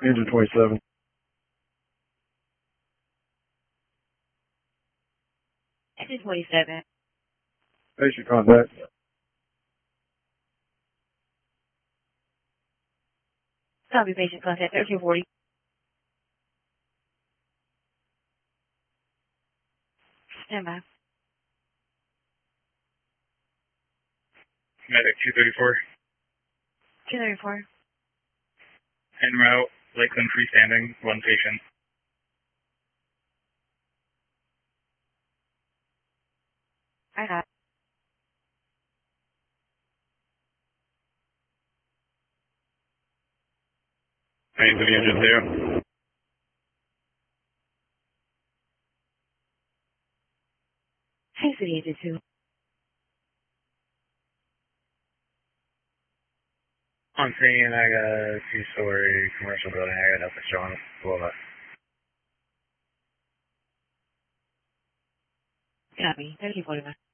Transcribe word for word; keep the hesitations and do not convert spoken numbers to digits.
Engine twenty-seven. Engine twenty-seven. Patient contact. Copy, patient contact thirteen forty. Stand by. Medic two thirty-four. two thirty-four. En route, Lakeland freestanding, one patient. I got it. Main to the engine zero. Hey, City Engine two. On screen, I got a two-story commercial building. I got nothing showing below that. Copy, thirteen forty-one.